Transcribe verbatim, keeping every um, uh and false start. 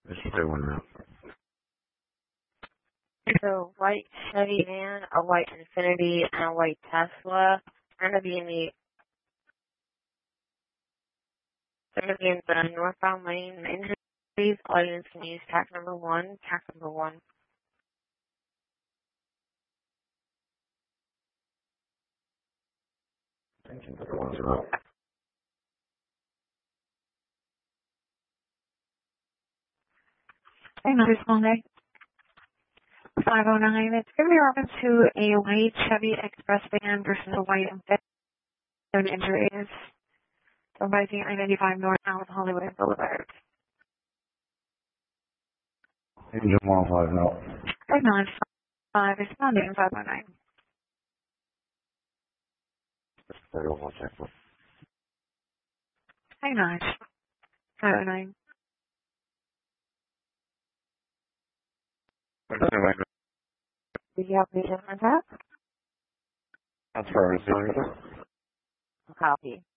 Let's play one now. So white Chevy van, a white Infiniti, and a white Tesla. They're going to be in the they're going to be in the northbound lane. Engine, please. All units can use tax number one. Tax number one. Hey, Mother Monday. five oh nine. It's going to be reference to a white Chevy Express van versus a white Infiniti injuries. Rising I ninety-five North South Hollywood Boulevard. Engine one five now. five nine five, responding five oh nine. Let's play one second. five nine five oh nine. Did you have patient contact? That's for our receiver. Copy.